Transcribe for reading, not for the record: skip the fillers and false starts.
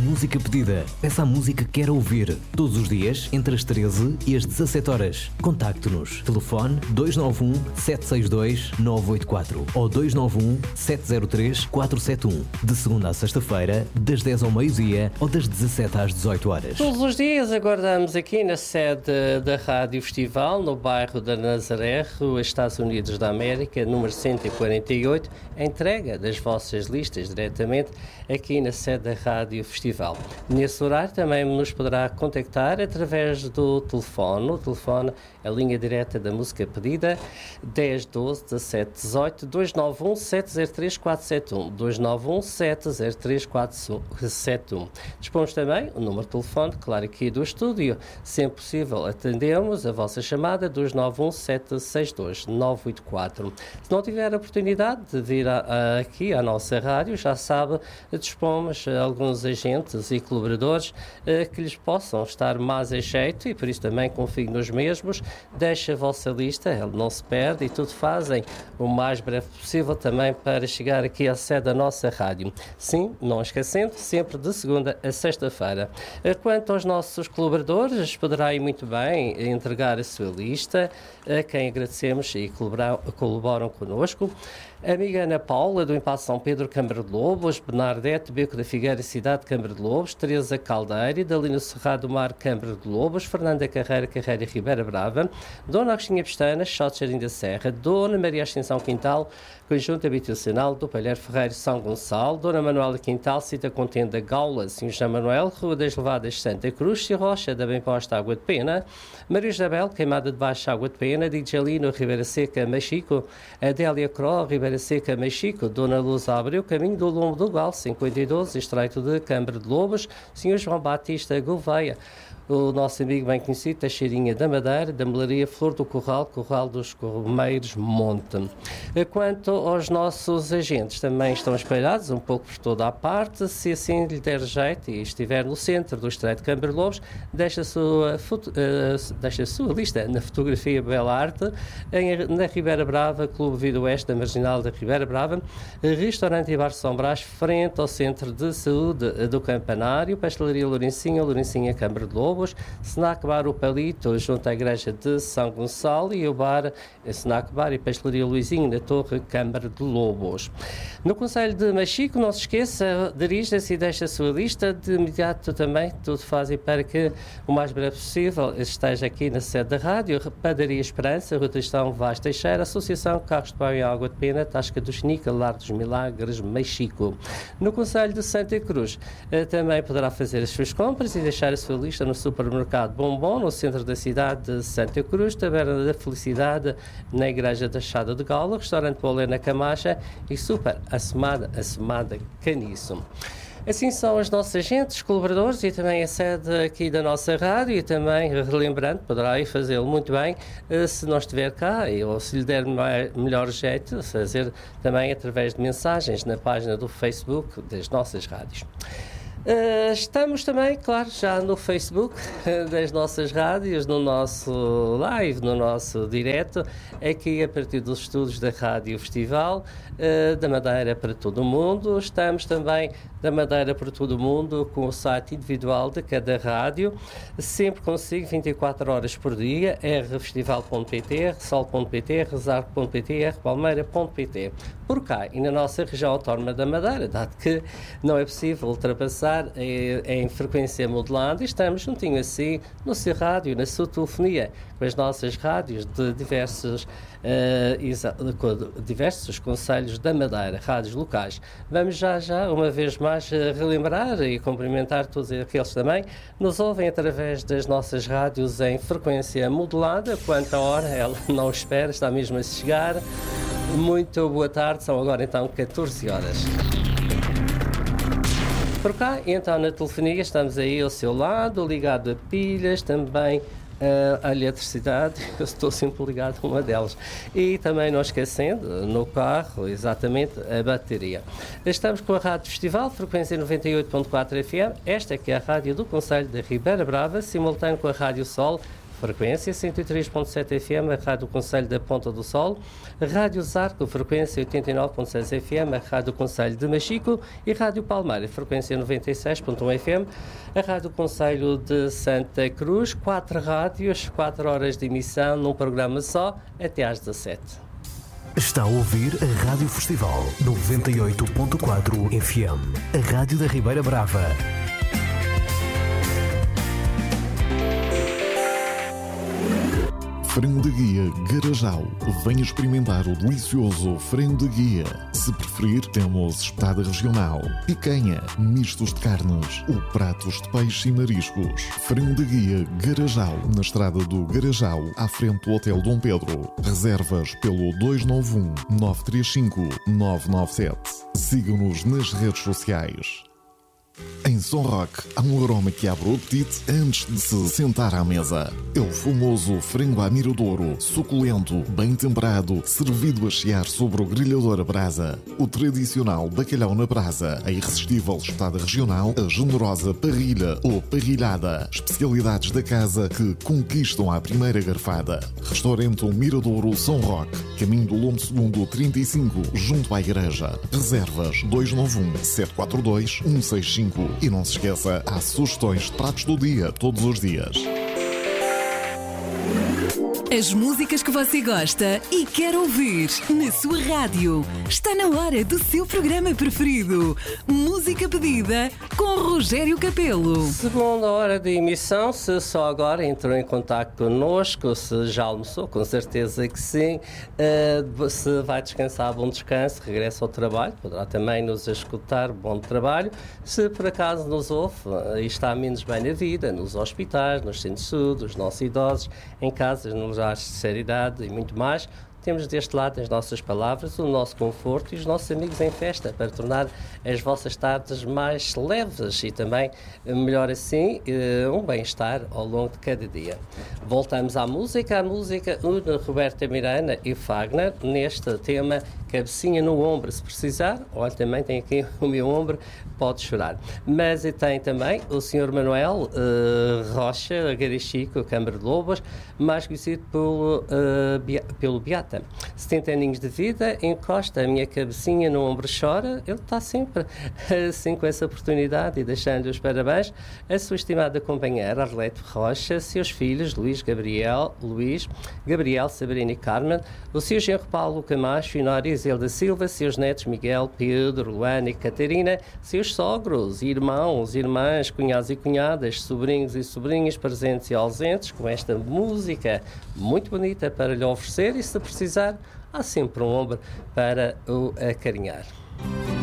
música pedida. Peça a música que quer ouvir. Todos os dias, entre as 13 e as 17 horas. Contacte-nos. Telefone 291-762-984 ou 291-703-471. De segunda à sexta-feira, das 10 ao meio-dia ou das 17 às 18 horas. Todos os dias aguardamos aqui na sede da Rádio Festival, no bairro da Nazaré, Rua Estados Unidos da América, número 148, a entrega das vossas listas diretamente aqui na sede da Rádio Festival. Nesse horário também nos poderá contactar através do telefone. O telefone é a linha direta da música pedida, 10 12 17 18 291 703 471 291 703 471. Dispomos também o número de telefone, claro, aqui do estúdio. Sempre possível, atendemos a vossa chamada 291 762 984. Se não tiver a oportunidade de vir aqui à nossa rádio, já sabe, dispomos alguns agentes e colaboradores que lhes possam estar mais a jeito e por isso também confio nos mesmos. Deixe a vossa lista, ela não se perde e tudo fazem o mais breve possível também para chegar aqui à sede da nossa rádio. Sim, não esquecendo, sempre de segunda a sexta-feira. Quanto aos nossos colaboradores, poderá ir muito bem entregar a sua lista, a quem agradecemos e colaboram connosco. A amiga Ana Paula, do Impasse São Pedro, Câmara de Lobos, Bernardete, Beco da Figueira, Cidade, Câmara de Lobos, Teresa Caldeira, Dalino Cerrado do Mar, Câmara de Lobos, Fernanda Carreira, Carreira Ribeira Brava, Dona Agostinha Pestana, Xotes Jardim da Serra, Dona Maria Ascensão Quintal, Conjunto Habitacional do Palheiro Ferreiro, São Gonçalo, Dona Manuela Quintal, Cita Contenda, Gaula, São João Manuel, Rua das Levadas, Santa Cruz, Rocha, da Bem Posta, Água de Pena, Maria Isabel, Queimada de Baixo, Água de Pena, Dijalino, Ribeira Seca, Machico, Adélia Cro, Ribeira Seca, Machico, Dona Luz Abreu, Caminho do Lombo do Gal, 52, Estreito de Câmara de Lobos, Sr. João Batista Gouveia, o nosso amigo bem conhecido, Teixeirinha da Madeira, da Melaria Flor do Corral, Corral dos Cormeiros Monte. Quanto aos nossos agentes, também estão espalhados um pouco por toda a parte. Se assim lhe der jeito e estiver no centro do Estreito de Câmara de Lobos, deixa a sua lista na fotografia Bela Arte, na Ribeira Brava, Clube Vida Oeste da Marginal da Ribeira Brava, Restaurante e Bar São Brás, frente ao Centro de Saúde do Campanário, Pastelaria Lourencinha, Câmara de Lobos, Snack Bar O Palito, junto à Igreja de São Gonçalo, e o bar Snack Bar e Pastelaria Luizinho, na Torre, Câmara de Lobos. No Conselho de Machico, não se esqueça, dirija-se e deixe a sua lista de imediato também, tudo fazem para que o mais breve possível esteja aqui na sede da rádio. Padaria Esperança, Rua Tristão Vaz Teixeira, Associação Carros de Pão e Água de Pena, Tasca do Chinica, Lar dos Milagres, Machico. No Conselho de Santa Cruz, também poderá fazer as suas compras e deixar a sua lista no Supermercado Bombom, no centro da cidade de Santa Cruz, Taberna da Felicidade, na Igreja da Chada de Gala, Restaurante Paulena Camacha e Super Assomada Caniço. Assim são os nossos agentes, colaboradores e também a sede aqui da nossa rádio, e também, relembrando, poderá ir fazê-lo muito bem se não estiver cá ou se lhe der melhor jeito, fazer também através de mensagens na página do Facebook das nossas rádios. Estamos também, claro, já no Facebook das nossas rádios, no nosso live, no nosso direto, aqui a partir dos estúdios da Rádio Festival, da Madeira para todo o mundo. Estamos também da Madeira para todo o mundo com o site individual de cada rádio, sempre consigo, 24 horas por dia, rfestival.pt, rsol.pt, resarco.pt, rpalmeira.pt. Por cá e na nossa região autónoma da Madeira, dado que não é possível ultrapassar em frequência modulada, estamos juntinho assim no seu rádio, na sua telefonia, com as nossas rádios de diversos concelhos da Madeira, rádios locais. Vamos já uma vez mais relembrar e cumprimentar todos aqueles também nos ouvem através das nossas rádios em frequência modulada. Quanto à hora, ela não espera, está mesmo a chegar. Muito boa tarde, são agora então 14 horas. Por cá, então na telefonia, estamos aí ao seu lado, ligado a pilhas, também a eletricidade, eu estou sempre ligado a uma delas. E também não esquecendo, no carro, exatamente, a bateria. Estamos com a Rádio Festival, frequência 98.4 FM, esta que é a rádio do Concelho de Ribeira Brava, simultâneo com a Rádio Sol, frequência 103.7 FM, a Rádio Conselho da Ponta do Sol, a Rádio Zarco, frequência 89.6 FM, a Rádio Conselho de Machico e Rádio Palmeira, frequência 96.1 FM, a Rádio Conselho de Santa Cruz, 4 rádios, 4 horas de emissão num programa só, até às 17. Está a ouvir a Rádio Festival 98.4 FM, a Rádio da Ribeira Brava. Frango de Guia Garajal. Venha experimentar o delicioso frango de guia. Se preferir, temos espetada regional, picanha, mistos de carnes ou pratos de peixe e mariscos. Frango de Guia Garajal, na estrada do Garajal, à frente do Hotel Dom Pedro. Reservas pelo 291 935 997. Siga-nos nas redes sociais. Em São Roque, há um aroma que abre o apetite antes de se sentar à mesa. É o famoso frango à miradouro, suculento, bem temperado, servido a chiar sobre o grelhador a brasa. O tradicional bacalhau na brasa, a irresistível espetada regional, a generosa parrilha ou parrilhada. Especialidades da casa que conquistam à primeira garfada. Restaurante Miradouro São Roque, caminho do Lombo II 35, junto à igreja. Reservas 291 742 165. E não se esqueça, há sugestões de pratos do dia, todos os dias. As músicas que você gosta e quer ouvir na sua rádio. Está na hora do seu programa preferido. Música pedida com Rogério Capelo. Segunda hora de emissão, se só agora entrou em contacto connosco, se já almoçou, com certeza que sim, se vai descansar, bom descanso, regressa ao trabalho, poderá também nos escutar, bom trabalho. Se por acaso nos ouve e está menos bem na vida, nos hospitais, nos centros de saúde, os nossos idosos, em casas, nos lares de terceira idade e muito mais, temos deste lado as nossas palavras, o nosso conforto e os nossos amigos em festa para tornar as vossas tardes mais leves e também, melhor assim, um bem-estar ao longo de cada dia. Voltamos à música une Roberta Miranda e Fagner neste tema Cabecinha no Ombro, se precisar. Olha, também tem aqui o meu ombro, pode chorar. Mas tem também o Sr. Manuel Rocha Garichico, Câmara de Lobos, mais conhecido pelo Beata. 70 aninhos de vida, encosta a minha cabecinha no ombro, chora. Ele está sempre assim com essa oportunidade e deixando os parabéns a sua estimada companheira Arlete Rocha, seus filhos Gabriel, Sabrina e Carmen, o seu genro Paulo Camacho, Inória e Zelda Silva, seus netos Miguel, Pedro, Luana e Catarina, seus sogros, irmãos, irmãs, cunhados e cunhadas, sobrinhos e sobrinhas presentes e ausentes, com esta música muito bonita para lhe oferecer, e se precisar, há sempre um ombro para o acarinhar.